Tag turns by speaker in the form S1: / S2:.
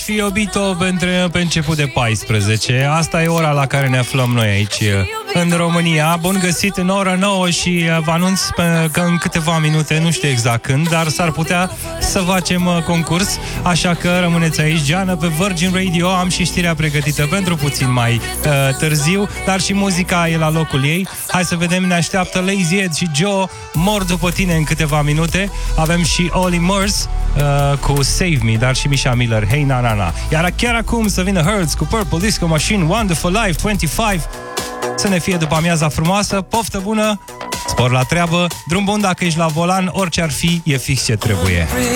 S1: fi iubito pe început de 14. Asta e ora la care ne aflăm noi aici în România. Bun găsit în ora 9 și vă anunț că în câteva minute, nu știu exact când, dar s-ar putea să facem concurs, așa că rămâneți aici, Gianna, pe Virgin Radio. Am și știrea pregătită pentru puțin mai târziu, dar și muzica e la locul ei. Hai să vedem, ne așteaptă Lazy Ed și Joe, mor după tine în câteva minute. Avem și Olly Murs cu Save Me, dar și Misha Miller, Hey Na Na Na. Iar chiar acum să vină Hertz cu Purple Disco Machine, Wonderful Life 25. Să ne fie după amiaza frumoasă, poftă bună, spor la treabă, drum bun dacă ești la volan, orice ar fi, e fix ce trebuie.